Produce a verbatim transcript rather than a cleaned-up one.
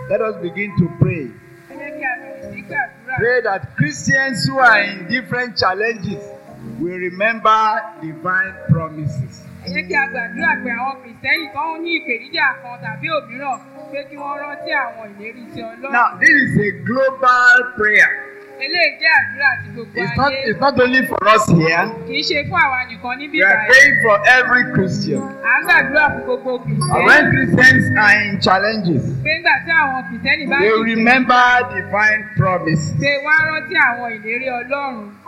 Let us begin to pray. Pray that Christians who are in different challenges will remember divine promises. Ẹ jẹ́ kí a gbàdúrà pé àwọn Kìrìsìtẹ́nì tó ń ní ìpèníjà kan tàbí òmíràn pé kí wọ́n rántí àwọn ìlérí ti Ọlọ́run. Now, this is a global prayer. Eléyìí jẹ́ àdúrà ti gbogbo It's not, ayé. it's not only for us here. Kì í ṣe fún àwa nìkan níbí We are báyìí. praying for every Christian. À ń gbàdúrà fún gbogbo And Kìrìsìtẹ́nì. when Christians are in challenges, Pé nígbà tí àwọn Kìrìsìtẹ́nì bá they ní remember divine promises. pé wọ́n á rántí àwọn ìlérí Ọlọ́run.